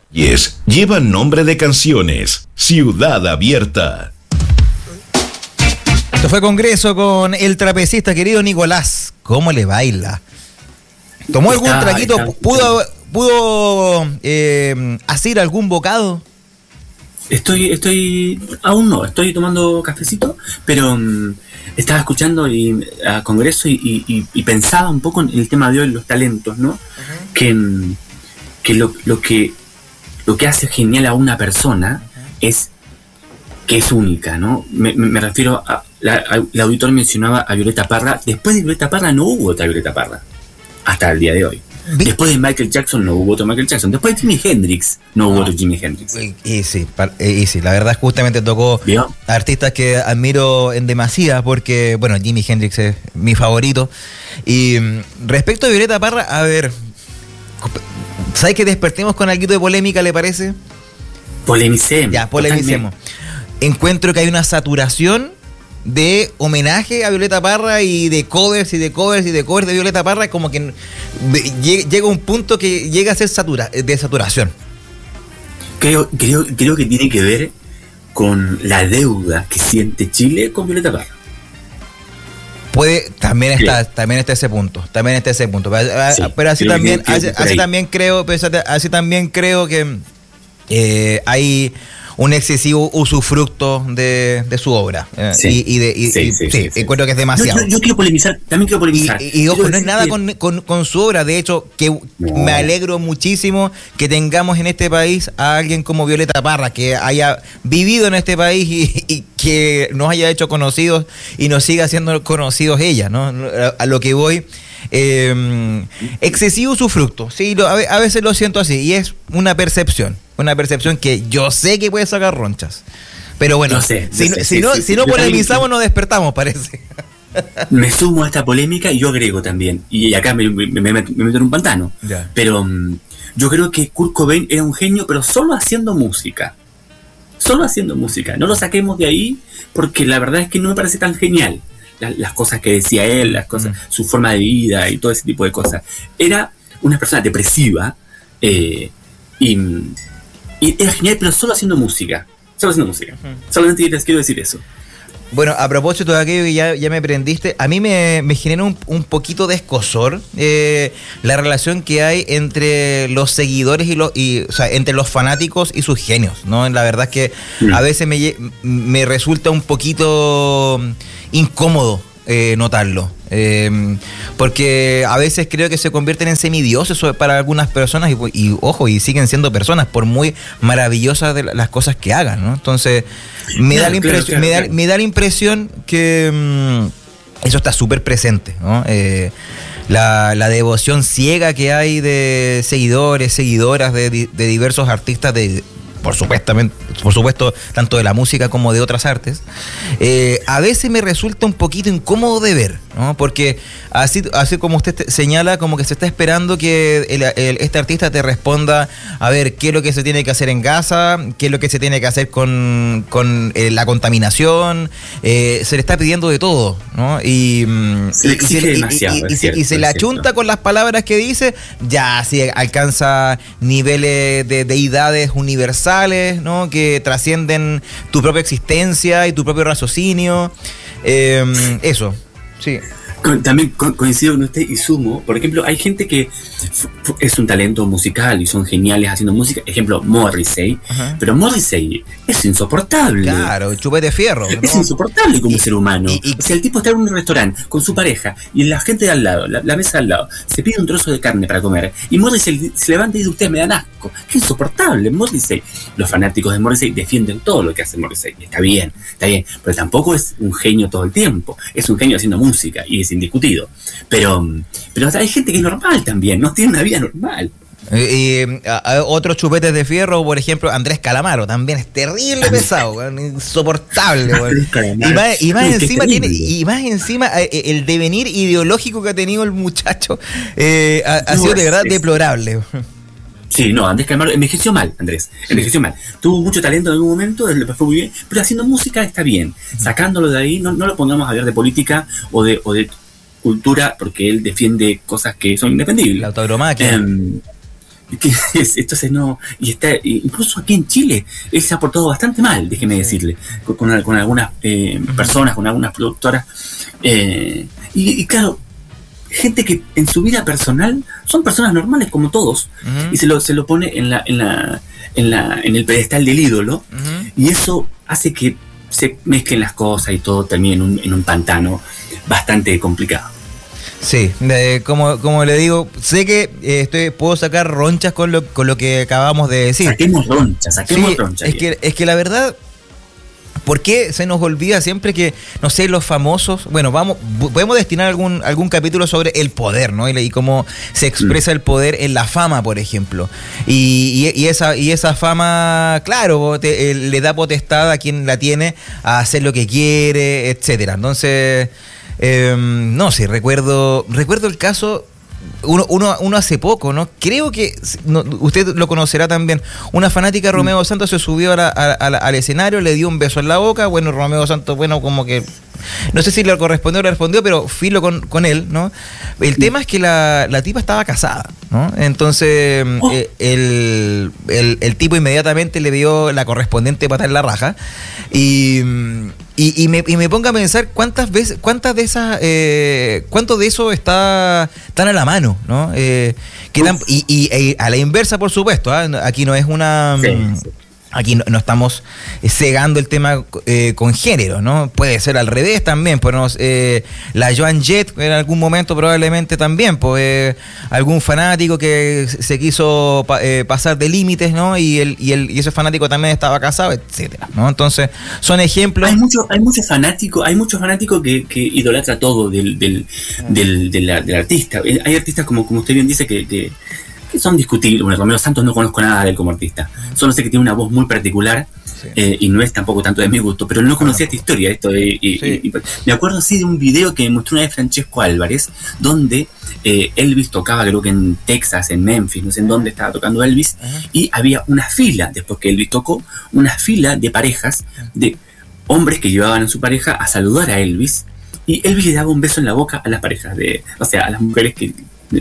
Yes, llevan nombre de canciones. Ciudad Abierta. Esto fue Congreso con el trapecista querido Nicolás. ¿Cómo le baila? ¿Tomó algún traguito? ¿Pudo hacer algún bocado? Aún no, estoy tomando cafecito, pero estaba escuchando a Congreso y pensaba un poco en el tema de hoy, los talentos, ¿no? Uh-huh. Que lo que hace genial a una persona es que es única, ¿no? Me refiero a... el auditor mencionaba a Violeta Parra. Después de Violeta Parra no hubo otra Violeta Parra hasta el día de hoy. Después de Michael Jackson no hubo otro Michael Jackson. Después de Jimi Hendrix no hubo otro Jimi Hendrix. Y sí, la verdad justamente tocó artistas que admiro en demasía porque, bueno, Jimi Hendrix es mi favorito. Y respecto a Violeta Parra, a ver, ¿sabes que despertemos con algo de polémica, le parece? Polemicemos. Ya, polemicemos. Encuentro que hay una saturación de homenaje a Violeta Parra y de covers de Violeta Parra, como que llega un punto que llega a ser de saturación. Creo que tiene que ver con la deuda que siente Chile con Violeta Parra. También está ese punto. Pero así también creo que hay un excesivo usufructo de su obra. Encuentro que es demasiado. Yo quiero polemizar, también quiero polemizar. Y ojo, no es nada con su obra. De hecho, me alegro muchísimo que tengamos en este país a alguien como Violeta Parra, que haya vivido en este país y que nos haya hecho conocidos y nos siga haciendo conocidos ella, ¿no? A lo que voy... excesivo usufructo, sí, a veces lo siento así, y es una percepción que yo sé que puede sacar ronchas, pero bueno, si no polemizamos nos despertamos, parece. Me sumo a esta polémica y yo agrego también, y acá me meto en un pantano, pero yo creo que Kurt Cobain era un genio, pero solo haciendo música, no lo saquemos de ahí, porque la verdad es que no me parece tan genial. Las cosas que decía él, su forma de vida y todo ese tipo de cosas. Era una persona depresiva y era genial, pero solo haciendo música. Solamente les quiero decir eso. Bueno, a propósito de aquello que ya me prendiste, a mí me genera un poquito de escozor la relación que hay entre los seguidores o sea, entre los fanáticos y sus genios, ¿no? La verdad es que a veces me resulta un poquito incómodo notarlo, porque a veces creo que se convierten en semidioses para algunas personas y siguen siendo personas por muy maravillosas de las cosas que hagan, ¿no? Entonces me da la impresión que eso está súper presente, ¿no? La devoción ciega que hay de seguidoras de diversos artistas por supuesto, tanto de la música como de otras artes, a veces me resulta un poquito incómodo de ver, ¿no? Porque así como usted señala, como que se está esperando que este artista te responda a ver qué es lo que se tiene que hacer en Gaza, qué es lo que se tiene que hacer con la contaminación, se le está pidiendo de todo, ¿no? Y se le achunta con las palabras que dice, ya si alcanza niveles de deidades universales, ¿no? Que trascienden tu propia existencia y tu propio raciocinio. Eso, sí. También coincido con usted y sumo, por ejemplo, hay gente que es un talento musical y son geniales haciendo música, ejemplo Morrissey, pero Morrissey es insoportable. Claro, chupete de fierro, ¿no? Es insoportable como ser humano. O sea, el tipo está en un restaurante con su pareja y la gente de al lado, la mesa de al lado, se pide un trozo de carne para comer y Morrissey se levanta y dice, ustedes me dan asco. Qué insoportable, Morrissey. Los fanáticos de Morrissey defienden todo lo que hace Morrissey. Está bien, pero tampoco es un genio todo el tiempo. Es un genio haciendo música y es indiscutido. Pero hay gente que es normal también, no tiene una vida normal. Otros chupetes de fierro, por ejemplo, Andrés Calamaro, también es terrible pesado, insoportable. Y más encima el devenir ideológico que ha tenido el muchacho ha sido de verdad deplorable. Sí, no, Andrés Calamaro envejeció mal, Tuvo mucho talento en algún momento, después fue muy bien, pero haciendo música está bien. Sacándolo de ahí, no lo pongamos a hablar de política o de cultura, porque él defiende cosas que son indefendibles. La autogromaquia. Entonces no, y está, incluso aquí en Chile, él se ha portado bastante mal, déjeme decirle, con algunas personas, con algunas productoras, y claro, gente que en su vida personal son personas normales como todos, y se lo pone en el pedestal del ídolo, y eso hace que se mezclen las cosas y todo termine en un pantano bastante complicado. Sí, como le digo, sé que puedo sacar ronchas con lo que acabamos de decir. Saquemos ronchas. Es que la verdad, ¿por qué se nos olvida siempre que, no sé, los famosos, bueno, podemos destinar algún capítulo sobre el poder, ¿no? Y cómo se expresa el poder en la fama, por ejemplo. Y esa fama, claro, le da potestad a quien la tiene a hacer lo que quiere, etcétera. Entonces, no sé, recuerdo el caso. Uno hace poco, ¿no? Creo que usted lo conocerá también. Una fanática de Romeo Santos se subió al escenario, le dio un beso en la boca. Bueno, Romeo Santos, bueno, como que no sé si le correspondió o le respondió, pero filo con él, ¿no? El tema es que la tipa estaba casada, ¿no? Entonces el tipo inmediatamente le dio la correspondiente patada en la raja y me pongo a pensar cuánto de eso está tan a la mano, ¿no? Y a la inversa, por supuesto, ¿eh? Aquí no es una... Sí. Aquí no estamos cegando el tema con género, ¿no? Puede ser al revés también, pues la Joan Jett en algún momento probablemente también, pues algún fanático que se quiso pasar de límites, ¿no? Y ese fanático también estaba casado, etcétera, ¿no? Entonces, son ejemplos. Hay muchos fanáticos que idolatra todo del artista. Hay artistas como usted bien dice que son discutibles. Bueno, Romeo Santos no conozco nada de él como artista. Solo sé que tiene una voz muy particular, sí. Y no es tampoco tanto de mi gusto, pero no conocía esta historia. Y me acuerdo así de un video que me mostró una vez Francesco Álvarez, donde Elvis tocaba, creo que en Texas, en Memphis, no sé en dónde estaba tocando Elvis, y había una fila, después que Elvis tocó, una fila de parejas, de hombres que llevaban a su pareja a saludar a Elvis, y Elvis le daba un beso en la boca a las parejas, o sea, a las mujeres que...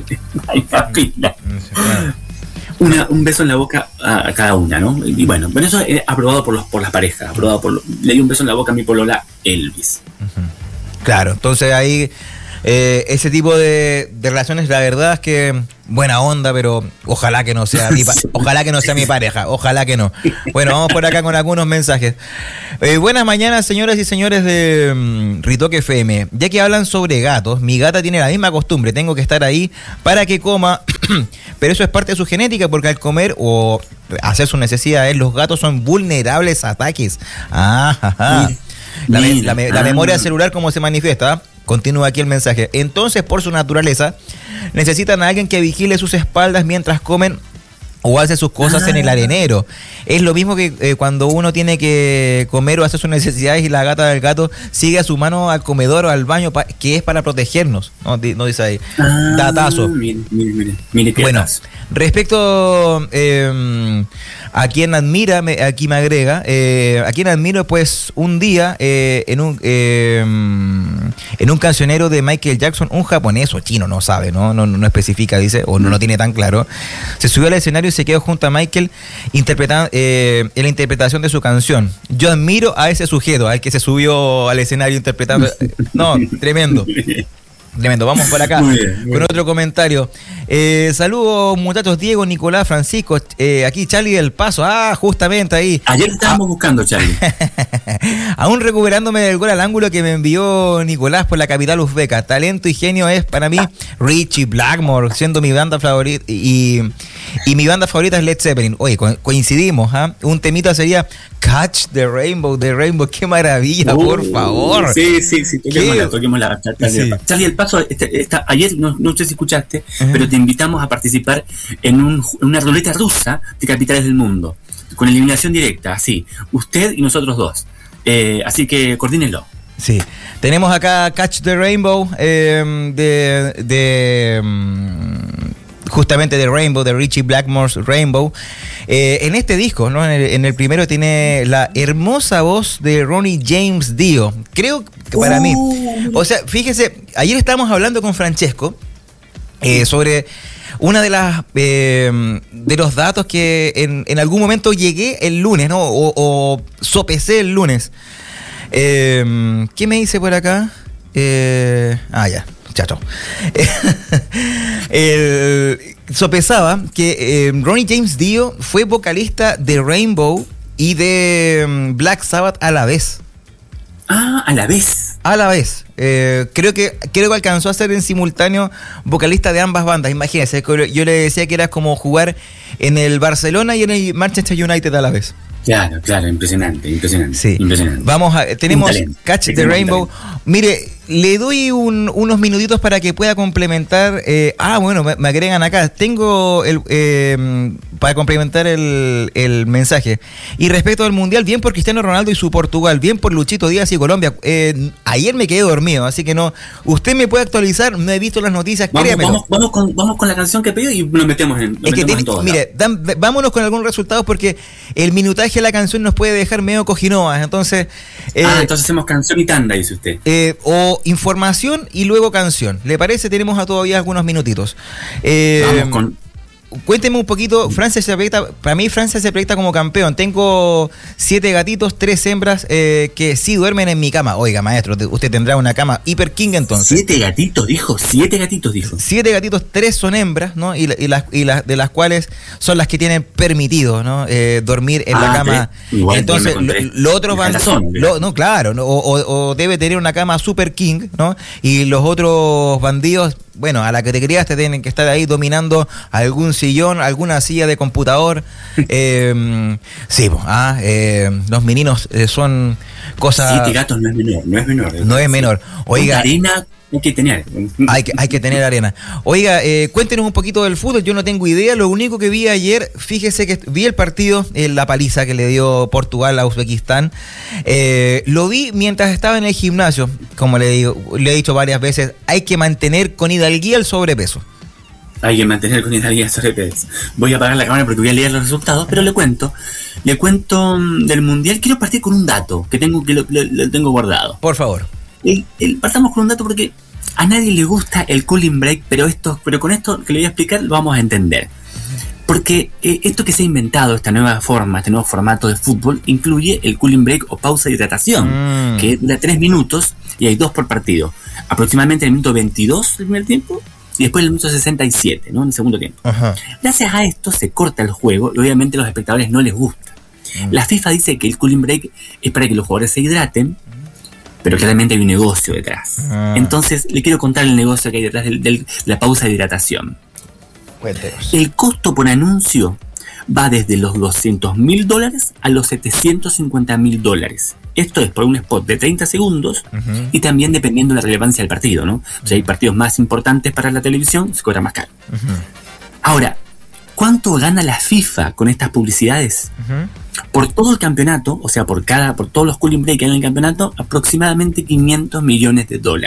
un beso en la boca a cada una, ¿no? Y bueno, eso es aprobado por las parejas, le di un beso en la boca a mi polola Elvis. Claro, entonces ahí ese tipo de relaciones, la verdad es que buena onda, pero ojalá que no sea ojalá que no sea mi pareja, ojalá que no. Bueno, vamos por acá con algunos mensajes. Buenas mañanas, señoras y señores de Ritoque FM. Ya que hablan sobre gatos, mi gata tiene la misma costumbre, tengo que estar ahí para que coma, pero eso es parte de su genética, porque al comer o hacer sus necesidades, los gatos son vulnerables a ataques. La memoria celular, ¿cómo se manifiesta? Continúa aquí el mensaje. Entonces, por su naturaleza, necesitan a alguien que vigile sus espaldas mientras comen o hace sus cosas en el arenero. Es lo mismo que cuando uno tiene que comer o hacer sus necesidades y la gata del gato sigue a su mano al comedor o al baño, que es para protegernos. No dice ahí. Datazo. Mire qué bueno, datazo. Respecto a quien admira, aquí me agrega, a quien admiro, pues un día en un cancionero de Michael Jackson, un japonés o chino, no sabe, no especifica, dice, o no lo tiene tan claro, se subió al escenario y se quedó junto a Michael interpretando en la interpretación de su canción. Yo admiro a ese sujeto, al que se subió al escenario interpretando. No, tremendo. Tremendo, vamos por acá con otro comentario. Saludos muchachos, Diego, Nicolás, Francisco, aquí Charlie del Paso, justamente ahí. Ayer estábamos buscando, Charlie. Aún recuperándome del gol al ángulo que me envió Nicolás por la capital uzbeca. Talento y genio es para mí Richie Blackmore, siendo mi banda favorita y mi banda favorita es Led Zeppelin. Oye, coincidimos, un temita sería Catch the Rainbow, qué maravilla, por favor. Sí, toquemos la Charlie del Paso, ayer, no sé si escuchaste, pero te invitamos a participar en una ruleta rusa de capitales del mundo, con eliminación directa, así, usted y nosotros dos. Así que coordínenlo. Sí, tenemos acá Catch the Rainbow justamente de Rainbow, de Richie Blackmore's Rainbow. En este disco, ¿no? En el primero tiene la hermosa voz de Ronnie James Dio. Creo que para mí, o sea, fíjese, ayer estábamos hablando con Francesco sobre una de las de los datos que en algún momento llegué el lunes, ¿no? O sopesé el lunes. ¿Qué me dice por acá? Ya, chato. Sopesaba que Ronnie James Dio fue vocalista de Rainbow y de Black Sabbath a la vez. A la vez. A la vez. Creo que alcanzó a ser en simultáneo vocalista de ambas bandas. Imagínense, yo le decía que era como jugar en el Barcelona y en el Manchester United a la vez. Claro, impresionante. Sí. Impresionante. Tenemos Catch the Rainbow. Mire, le doy unos minutitos para que pueda complementar. Bueno, me agregan acá. Tengo para complementar el mensaje. Y respecto al Mundial, bien por Cristiano Ronaldo y su Portugal, bien por Luchito Díaz y Colombia. Ayer me quedé dormido, así que no. Usted me puede actualizar, no he visto las noticias, créamelo. Vamos con la canción que pidió y nos metemos en todo. Mire, vámonos con algunos resultados porque el minutaje de la canción nos puede dejar medio cojinoas. Entonces, entonces hacemos canción y tanda, dice usted. O información y luego canción. ¿Le parece? Tenemos todavía algunos minutitos. Vamos con... Cuénteme un poquito. Para mí Francia se proyecta como campeón. Tengo 7 gatitos, 3 hembras que sí duermen en mi cama. Oiga, maestro, usted tendrá una cama hiper king entonces. 7 gatitos, dijo. 7 gatitos, 3 son hembras, ¿no? Y las de las cuales son las que tienen permitido, ¿no? Dormir en la cama. Igual, entonces, los otros van... o debe tener una cama super king, ¿no? Y los otros bandidos, bueno, a la que te criaste tienen que estar ahí dominando algún sillón, alguna silla de computador. Los meninos son cosas... 7 gatos no es menor. No es menor. Oiga... Harina hay que tener. Hay que tener arena. Oiga, cuéntenos un poquito del fútbol. Yo no tengo idea. Lo único que vi ayer, fíjese que vi el partido, la paliza que le dio Portugal a Uzbekistán. Lo vi mientras estaba en el gimnasio. Como le he dicho varias veces, hay que mantener con hidalguía el sobrepeso. Voy a apagar la cámara porque voy a leer los resultados, pero le cuento del Mundial. Quiero partir con un dato que lo tengo guardado. Por favor. Partamos con un dato porque a nadie le gusta el cooling break, pero con esto que le voy a explicar lo vamos a entender. Porque esto que se ha inventado, este nuevo formato de fútbol, incluye el cooling break o pausa de hidratación, que dura 3 minutos y hay 2 por partido. Aproximadamente en el minuto 22 del primer tiempo y después en el minuto 67, ¿no? En el segundo tiempo. Ajá. Gracias a esto se corta el juego y obviamente a los espectadores no les gusta. La FIFA dice que el cooling break es para que los jugadores se hidraten, pero claramente hay un negocio detrás. Entonces le quiero contar el negocio que hay detrás de la pausa de hidratación. Cuéntenos. El costo por anuncio va desde los $200,000 a los $750,000. Esto es por un spot de 30 segundos y también dependiendo de la relevancia del partido, ¿no? O sea, hay partidos más importantes para la televisión, se cobra más caro. Ahora, ¿cuánto gana la FIFA con estas publicidades? Por todo el campeonato, o sea, por todos los cooling break que hay en el campeonato, aproximadamente $500 millones.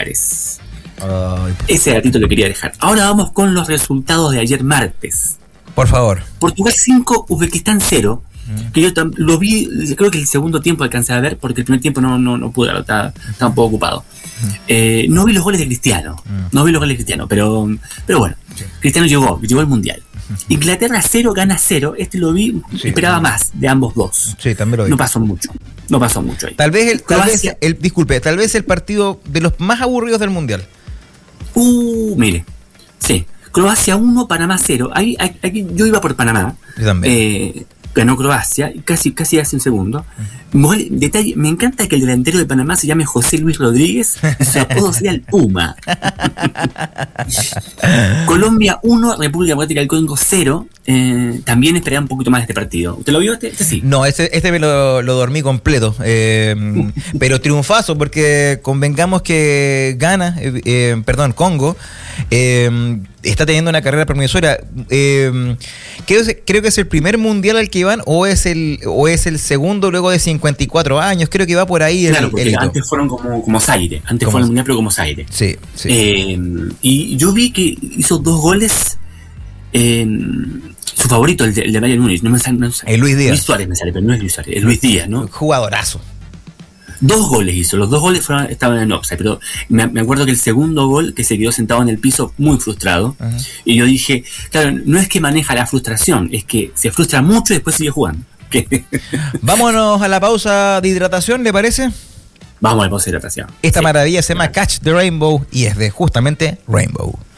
Ese datito lo quería dejar. Ahora vamos con los resultados de ayer martes. Por favor. Portugal 5, Uzbekistán 0. Que yo lo vi, creo que el segundo tiempo alcancé a ver, porque el primer tiempo no pude, estaba un poco ocupado. No vi los goles de Cristiano. Pero bueno, Cristiano llegó al Mundial. Inglaterra 0, gana 0. Lo vi, esperaba más de ambos dos. Sí, también lo vi. No pasó mucho ahí. Tal vez el partido de los más aburridos del Mundial. Mire. Sí. Croacia 1, Panamá 0. Aquí yo iba por Panamá. Yo también. Ganó Croacia, casi hace un segundo. Detalle, me encanta que el delantero de Panamá se llame José Luis Rodríguez y su apodo sea el Puma. Colombia 1, República Democrática del Congo 0. También esperaba un poquito más de este partido. ¿Usted lo vio? Este sí. No, este me lo dormí completo. Pero triunfazo, porque convengamos que Congo está teniendo una carrera promisoria. Creo que es el primer mundial al que van, o es el segundo luego de 54 años. Creo que va por ahí. Claro, porque antes fueron como Zaire. Antes fueron el mundial, pero como Zaire. Sí. Y yo vi que hizo 2 goles. Su favorito, el de Bayern Múnich, no me sale. El Luis Díaz. Luis Suárez me sale, pero no es Luis Suárez, es Luis Díaz, ¿no? Jugadorazo. 2 goles hizo, los 2 goles estaban en offside, pero me acuerdo que el segundo gol, que se quedó sentado en el piso muy frustrado, y yo dije, claro, no es que maneja la frustración, es que se frustra mucho y después sigue jugando. Vámonos a la pausa de hidratación, ¿le parece? Vamos a la pausa de hidratación. Esta maravilla se llama Catch the Rainbow y es de justamente Rainbow.